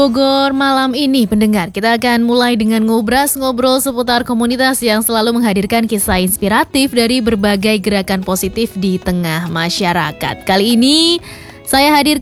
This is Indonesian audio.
Bogor malam ini pendengar, kita akan mulai dengan ngobrol seputar komunitas yang selalu menghadirkan kisah inspiratif dari berbagai gerakan positif di tengah masyarakat. Kali ini saya hadir